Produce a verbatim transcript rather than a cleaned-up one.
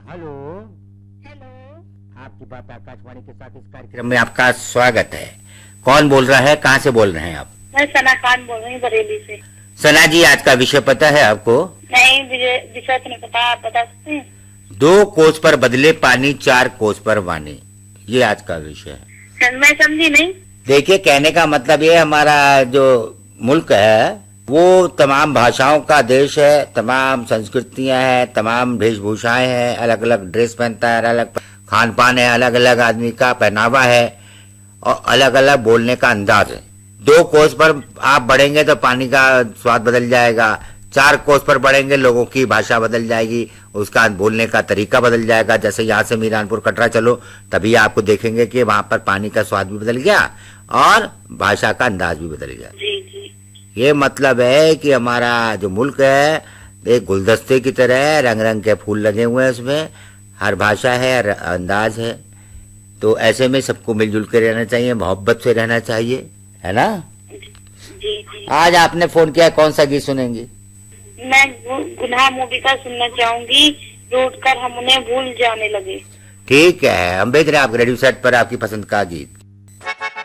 Hello hello. आपकी बात आकाशवाणी के साथ इस कार्यक्रम में आपका स्वागत है। कौन बोल रहा है, कहाँ से बोल रहे हैं आप? मैं सना खान बोल रही हूँ बरेली से। सना जी, आज का विषय पता है आपको? नहीं, विषय तो नहीं पता, आप बता सकते हैं? दो कोस पर बदले पानी, चार कोस पर वाणी, ये आज का विषय है। मैं समझी नहीं। देखिए, कहने का मतलब ये, हमारा जो मुल्क है वो तमाम भाषाओं का देश है, तमाम संस्कृतियां हैं, तमाम वेशभूषाएं हैं, अलग अलग ड्रेस पहनता है, अलग खान पान है, अलग अलग आदमी का पहनावा है और अलग अलग बोलने का अंदाज है। दो कोस पर आप बढ़ेंगे तो पानी का स्वाद बदल जाएगा, चार कोस पर बढ़ेंगे लोगों की भाषा बदल जाएगी, उसका बोलने का तरीका बदल जाएगा। जैसे यहाँ से मीरानपुर कटरा चलो, तभी आपको देखेंगे कि वहां पर पानी का स्वाद भी बदल गया और भाषा का अंदाज भी बदल गया। जी जी। ये मतलब है कि हमारा जो मुल्क है एक गुलदस्ते की तरह है, रंग रंग के फूल लगे हुए हैं उसमें, हर भाषा है, हर अंदाज है। तो ऐसे में सबको मिलजुल के रहना चाहिए, मोहब्बत से रहना चाहिए, है ना? जी जी। आज आपने फोन किया, कौन सा गीत सुनेंगी? मैं गुनाह मूवी का सुनना चाहूंगी, रूठ कर हम उन्हें भूल जाने लगे। ठीक है, हम भेज रहे हैं आपके रेडियो सेट पर आपकी पसंद का गीत।